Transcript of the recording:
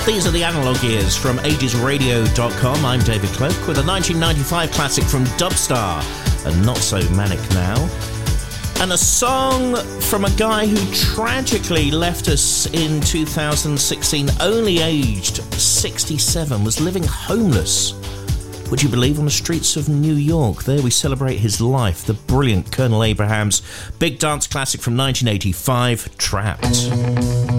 These are the Analog Years from agesradio.com. I'm David Cloak with a 1995 classic from Dubstar, and Not So Manic Now. And a song from a guy who tragically left us in 2016, only aged 67, was living homeless, would you believe, on the streets of New York. There we celebrate his life, the brilliant Colonel Abrahams, big dance classic from 1985, Trapped.